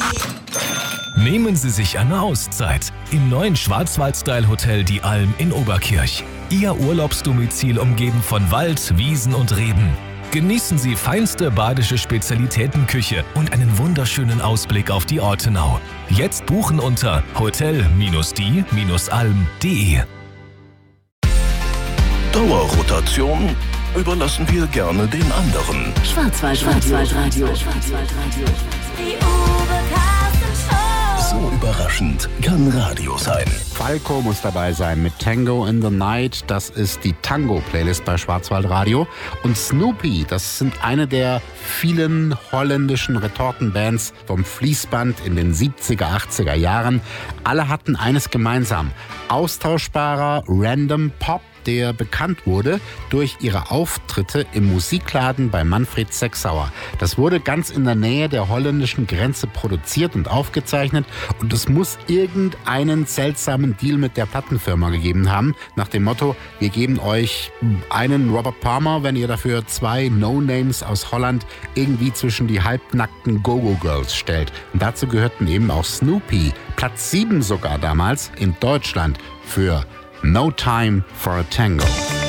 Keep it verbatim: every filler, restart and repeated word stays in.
Nehmen Sie sich eine Auszeit im neuen Schwarzwald-Style-Hotel Die Alm in Oberkirch. Ihr Urlaubsdomizil umgeben von Wald, Wiesen und Reben. Genießen Sie feinste badische Spezialitätenküche und einen wunderschönen Ausblick auf die Ortenau. Jetzt buchen unter hotel die alm punkt de. Dauerrotation überlassen wir gerne den anderen. Schwarzwaldradio. Die Uwe Carsten Show. So überraschend kann Radio sein. Falco muss dabei sein mit Tango in the Night. Das ist die Tango-Playlist bei Schwarzwaldradio. Und Snoopy, das sind eine der vielen holländischen Retortenbands vom Fließband in den siebziger, achtziger Jahren. Alle hatten eines gemeinsam: austauschbarer Random Pop, der bekannt wurde durch ihre Auftritte im Musikladen bei Manfred Sechsauer. Das wurde ganz in der Nähe der holländischen Grenze produziert und aufgezeichnet und es muss irgendeinen seltsamen Deal mit der Plattenfirma gegeben haben, nach dem Motto: wir geben euch einen Robert Palmer, wenn ihr dafür zwei No-Names aus Holland irgendwie zwischen die halbnackten Go-Go-Girls stellt. Und dazu gehörten eben auch Snoopy, Platz sieben sogar damals in Deutschland für No Time for a Tango.